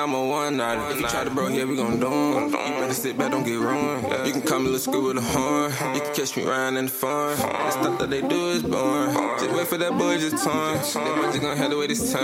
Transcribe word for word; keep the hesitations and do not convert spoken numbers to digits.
I'm a one-nighter. If you try to bro here, we gon' do 'em. You better sit back, don't get ruined. You can come and look good with a horn. You can catch me riding in the farm. The stuff that they do is boring. Just wait for that boy just torn. That boy just gon' have to wait his time.